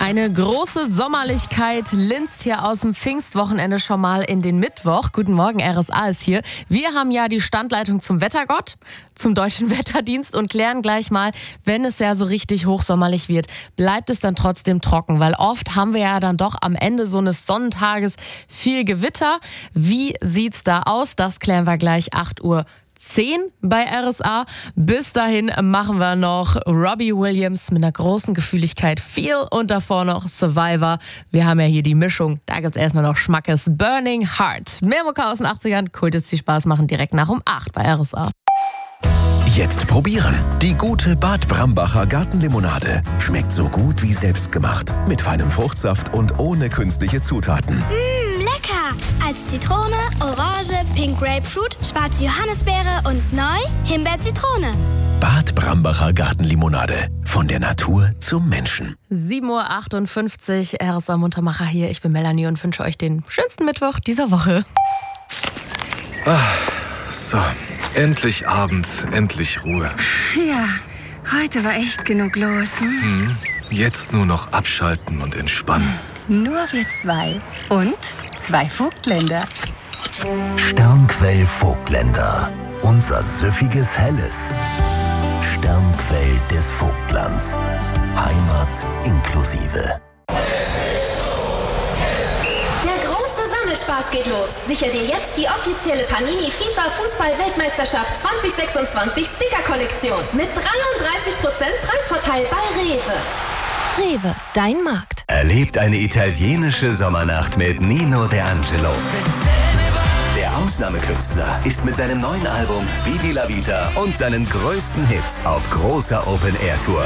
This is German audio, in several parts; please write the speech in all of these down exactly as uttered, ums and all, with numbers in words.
Eine große Sommerlichkeit linst hier aus dem Pfingstwochenende schon mal in den Mittwoch. Guten Morgen, R S A ist hier. Wir haben ja die Standleitung zum Wettergott, zum Deutschen Wetterdienst und klären gleich mal, wenn es ja so richtig hochsommerlich wird, bleibt es dann trotzdem trocken? Weil oft haben wir ja dann doch am Ende so eines Sonnentages viel Gewitter. Wie sieht's da aus? Das klären wir gleich acht Uhr zehn bei R S A. Bis dahin machen wir noch Robbie Williams mit einer großen Gefühligkeit Feel und davor noch Survivor. Wir haben ja hier die Mischung. Da gibt's erstmal noch Schmackes Burning Heart. Mehr Mucke aus den achtzigern. Kult jetzt die Spaß machen direkt nach um acht bei R S A. Jetzt probieren. Die gute Bad Brambacher Gartenlimonade. Schmeckt so gut wie selbstgemacht. Mit feinem Fruchtsaft und ohne künstliche Zutaten. Mmh, lecker! Als Zitrone, Orange, Pink Grapefruit, schwarze Johannisbeere und neu Himbeer-Zitrone. Bad Brambacher Gartenlimonade. Von der Natur zum Menschen. sieben Uhr achtundfünfzig, R S A Muntermacher hier. Ich bin Melanie und wünsche euch den schönsten Mittwoch dieser Woche. Ach, so, endlich Abend, endlich Ruhe. Ja, heute war echt genug los. Hm? Hm, jetzt nur noch abschalten und entspannen. Nur wir zwei und zwei Vogtländer. Sternquell Vogtländer. Unser süffiges Helles. Sternquell des Vogtlands. Heimat inklusive. Spaß geht los. Sicher dir jetzt die offizielle Panini FIFA Fußball-Weltmeisterschaft zwanzig sechsundzwanzig Sticker-Kollektion mit dreiunddreißig Prozent Preisvorteil bei Rewe. Rewe, dein Markt. Erlebt eine italienische Sommernacht mit Nino De Angelo. Der Ausnahmekünstler ist mit seinem neuen Album Vivi la Vita und seinen größten Hits auf großer Open-Air-Tour.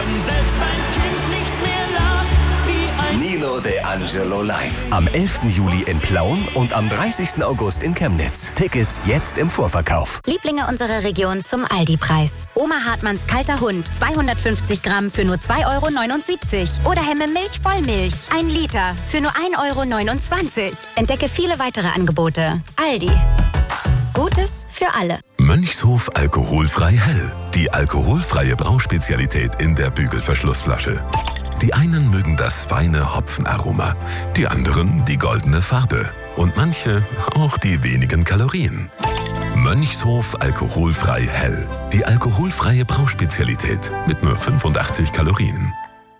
Nino De Angelo live. Am elften Juli in Plauen und am dreißigsten August in Chemnitz. Tickets jetzt im Vorverkauf. Lieblinge unserer Region zum Aldi-Preis. Oma Hartmanns kalter Hund, zweihundertfünfzig Gramm für nur zwei Euro neunundsiebzig. Oder Hemme Milch Vollmilch, ein Liter für nur ein Euro neunundzwanzig. Entdecke viele weitere Angebote. Aldi. Gutes für alle. Mönchshof alkoholfrei hell. Die alkoholfreie Brauspezialität in der Bügelverschlussflasche. Die einen mögen das feine Hopfenaroma, die anderen die goldene Farbe und manche auch die wenigen Kalorien. Mönchshof alkoholfrei hell. Die alkoholfreie Brauspezialität mit nur fünfundachtzig Kalorien.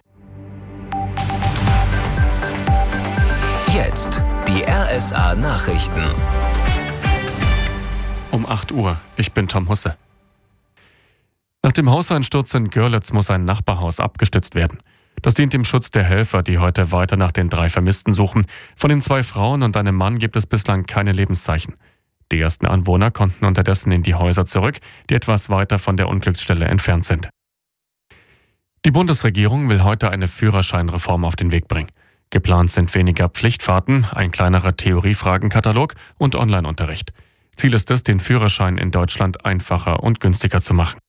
Jetzt die R S A Nachrichten. Um acht Uhr. Ich bin Tom Husse. Nach dem Hauseinsturz in Görlitz muss ein Nachbarhaus abgestützt werden. Das dient dem Schutz der Helfer, die heute weiter nach den drei Vermissten suchen. Von den zwei Frauen und einem Mann gibt es bislang keine Lebenszeichen. Die ersten Anwohner konnten unterdessen in die Häuser zurück, die etwas weiter von der Unglücksstelle entfernt sind. Die Bundesregierung will heute eine Führerscheinreform auf den Weg bringen. Geplant sind weniger Pflichtfahrten, ein kleinerer Theoriefragenkatalog und Online-Unterricht. Ziel ist es, den Führerschein in Deutschland einfacher und günstiger zu machen.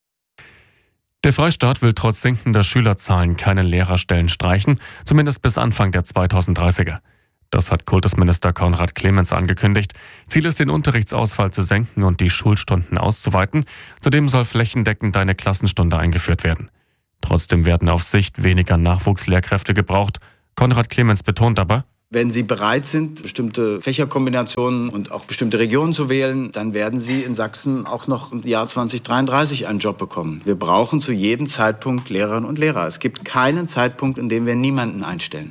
Der Freistaat will trotz sinkender Schülerzahlen keine Lehrerstellen streichen, zumindest bis Anfang der zweitausenddreißiger. Das hat Kultusminister Konrad Clemens angekündigt. Ziel ist, den Unterrichtsausfall zu senken und die Schulstunden auszuweiten. Zudem soll flächendeckend eine Klassenstunde eingeführt werden. Trotzdem werden auf Sicht weniger Nachwuchslehrkräfte gebraucht. Konrad Clemens betont aber: Wenn Sie bereit sind, bestimmte Fächerkombinationen und auch bestimmte Regionen zu wählen, dann werden Sie in Sachsen auch noch im Jahr zweitausenddreiunddreißig einen Job bekommen. Wir brauchen zu jedem Zeitpunkt Lehrerinnen und Lehrer. Es gibt keinen Zeitpunkt, in dem wir niemanden einstellen.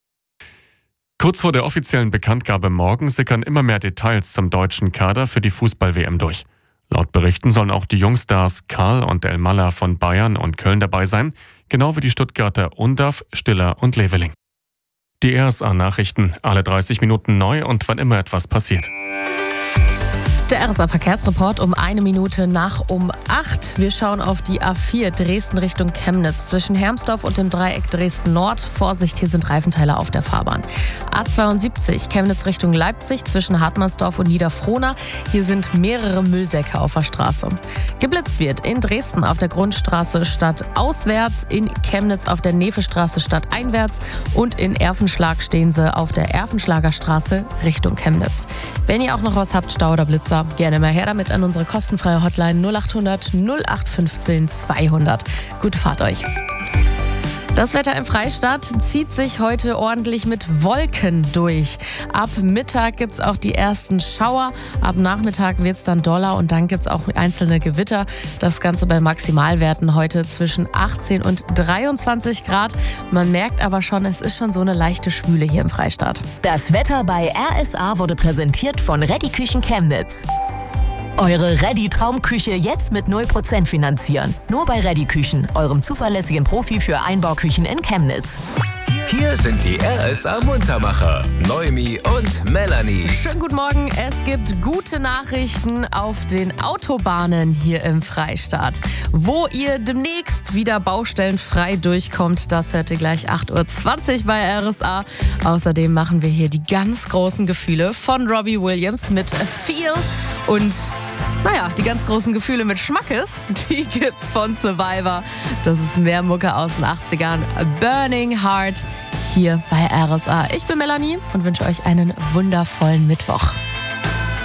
Kurz vor der offiziellen Bekanntgabe morgen sickern immer mehr Details zum deutschen Kader für die Fußball-W M durch. Laut Berichten sollen auch die Jungstars Karl und Elmalah von Bayern und Köln dabei sein, genau wie die Stuttgarter Undav, Stiller und Leveling. Die R S A-Nachrichten, alle dreißig Minuten neu und wann immer etwas passiert. Der R S A-Verkehrsreport um eine Minute nach um acht. Wir schauen auf die A vier Dresden Richtung Chemnitz. Zwischen Hermsdorf und dem Dreieck Dresden-Nord. Vorsicht, hier sind Reifenteile auf der Fahrbahn. A zweiundsiebzig Chemnitz Richtung Leipzig zwischen Hartmannsdorf und Niederfrohna. Hier sind mehrere Müllsäcke auf der Straße. Geblitzt wird in Dresden auf der Grundstraße stadtauswärts, in Chemnitz auf der Nefestraße stadteinwärts und in Erfenschlag stehen sie auf der Erfenschlager Straße Richtung Chemnitz. Wenn ihr auch noch was habt, Stau oder Blitzer, gerne mal her damit an unsere kostenfreie Hotline null acht hundert null acht fünfzehn zweihundert. Gute Fahrt euch. Das Wetter im Freistaat zieht sich heute ordentlich mit Wolken durch. Ab Mittag gibt es auch die ersten Schauer. Ab Nachmittag wird es dann doller und dann gibt es auch einzelne Gewitter. Das Ganze bei Maximalwerten heute zwischen achtzehn und dreiundzwanzig Grad. Man merkt aber schon, es ist schon so eine leichte Schwüle hier im Freistaat. Das Wetter bei R S A wurde präsentiert von Ready Küchen Chemnitz. Eure Ready Traumküche jetzt mit null Prozent finanzieren. Nur bei Ready Küchen, eurem zuverlässigen Profi für Einbauküchen in Chemnitz. Hier sind die R S A Muntermacher, Noemi und Melanie. Schönen guten Morgen. Es gibt gute Nachrichten auf den Autobahnen hier im Freistaat. Wo ihr demnächst wieder baustellenfrei durchkommt, das hört ihr gleich acht Uhr zwanzig bei R S A. Außerdem machen wir hier die ganz großen Gefühle von Robbie Williams mit Feel und naja, die ganz großen Gefühle mit Schmackes, die gibt's von Survivor. Das ist mehr Mucke aus den achtzigern. Burning Heart hier bei R S A. Ich bin Melanie und wünsche euch einen wundervollen Mittwoch.